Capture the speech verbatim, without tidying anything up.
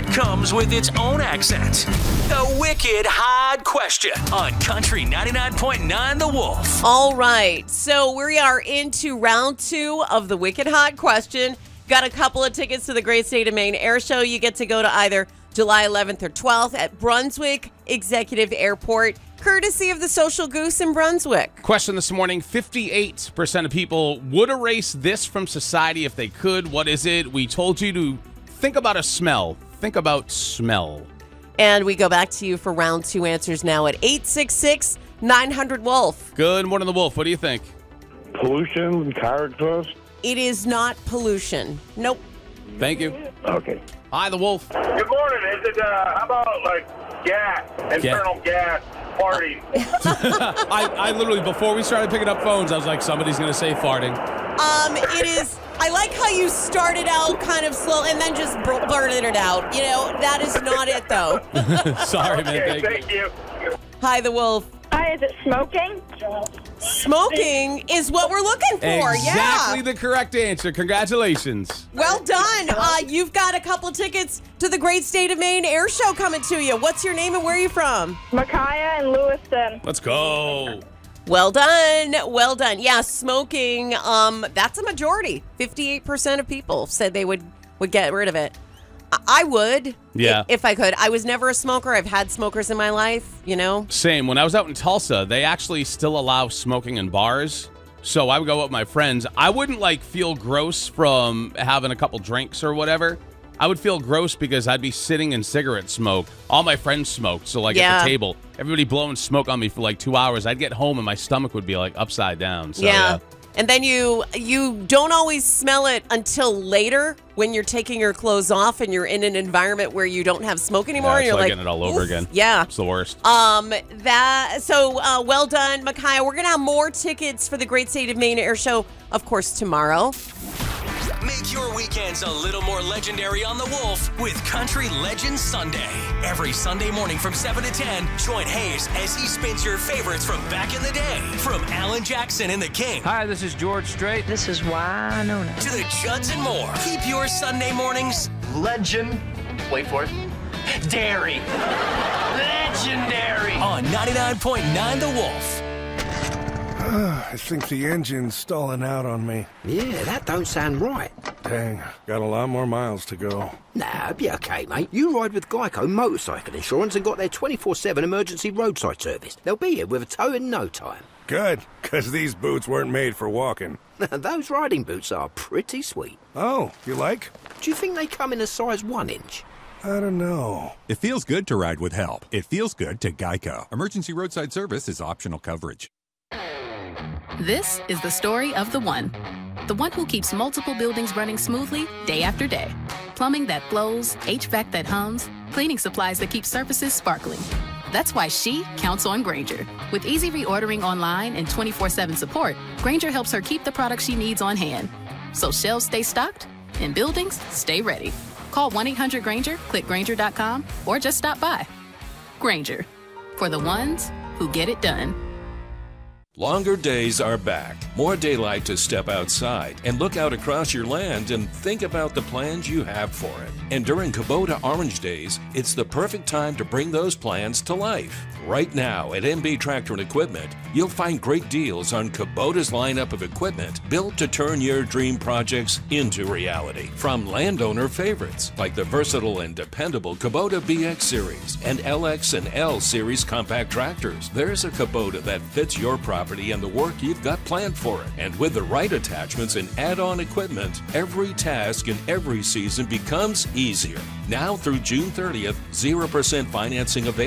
that comes with its own accent. The Wicked Hard Question on Country ninety-nine point nine The Wolf. All right, so we are into round two of the Wicked Hard Question. Got a couple of tickets to the Great State of Maine Air Show. You get to go to either July eleventh or twelfth at Brunswick Executive Airport, courtesy of the Social Goose in Brunswick. Question this morning, fifty-eight percent of people would erase this from society if they could. What is it? We told you to think about a smell. Think about smell. And we go back to you for round two answers now at eight six six, nine hundred, wolf. Good morning, the Wolf. What do you think? Pollution, car exhaust. It is not pollution. Nope. Thank you. Okay. Hi, the Wolf. Good morning. Is it, uh, how about, like, gas, internal gas, farting? I, I literally, before we started picking up phones, I was like, somebody's going to say farting. Um, it is, I like how you started out kind of slow and then just bl- blurted it out. You know, that is not it, though. Sorry, man. Okay, Thank, thank you. you. Hi, the Wolf. Hi, is it smoking? Smoking is what we're looking for, Exactly yeah. the correct answer. Congratulations. Well done. Uh, you've got a couple tickets to the Great State of Maine Air Show coming to you. What's your name and where are you from? Micaiah and Lewiston. Let's go. Well done. Well done. Yeah, smoking, um, that's a majority. fifty-eight percent of people said they would, would get rid of it. I, I would. Yeah. If, if I could. I was never a smoker. I've had smokers in my life, you know. Same. When I was out in Tulsa, they actually still allow smoking in bars. So I would go with my friends. I wouldn't like feel gross from having a couple drinks or whatever. I would feel gross because I'd be sitting in cigarette smoke. All my friends smoked. So like Yeah. at the table, everybody blowing smoke on me for like two hours. I'd get home and my stomach would be like upside down. So, yeah. yeah. And then you you don't always smell it until later when you're taking your clothes off and you're in an environment where you don't have smoke anymore. Yeah, and it's you're like like, getting it all over "Oof." again. Yeah. It's the worst. Um, that so uh, well done, Micaiah. We're gonna have more tickets for the Great State of Maine Air Show, of course, tomorrow. Make your weekends a little more legendary on The Wolf with Country Legends Sunday. Every Sunday morning from seven to ten, join Hayes as he spins your favorites from back in the day. From Alan Jackson and the King Hi, this is George Strait. This is Winona. to the Judds and more. Keep your Sunday mornings Legend. Wait for it. Dairy. Legendary. on ninety-nine point nine The Wolf. I think the engine's stalling out on me. Yeah, that don't sound right. Dang, got a lot more miles to go. Nah, it'll be okay, mate. You ride with Geico Motorcycle Insurance and got their twenty-four seven emergency roadside service. They'll be here with a tow in no time. Good, because these boots weren't made for walking. Those riding boots are pretty sweet. Oh, you like? Do you think they come in a size one inch? I don't know. It feels good to ride with help. It feels good to Geico. Emergency roadside service is optional coverage. This is the story of the one. The one who keeps multiple buildings running smoothly day after day. Plumbing that flows, H V A C that hums, cleaning supplies that keep surfaces sparkling. That's why she counts on Grainger. With easy reordering online and twenty-four seven support, Grainger helps her keep the products she needs on hand. So shelves stay stocked and buildings stay ready. Call one eight hundred Grainger, click Grainger dot com, or just stop by. Grainger, for the ones who get it done. Longer days are back. More daylight to step outside and look out across your land and think about the plans you have for it. And during Kubota Orange Days, it's the perfect time to bring those plans to life. Right now at M B Tractor and Equipment, you'll find great deals on Kubota's lineup of equipment built to turn your dream projects into reality. From landowner favorites like the versatile and dependable Kubota B X Series and L X and L Series compact tractors, there's a Kubota that fits your property and the work you've got planned for it. And with the right attachments and add-on equipment, every task in every season becomes easier. Now through June thirtieth, zero percent financing available.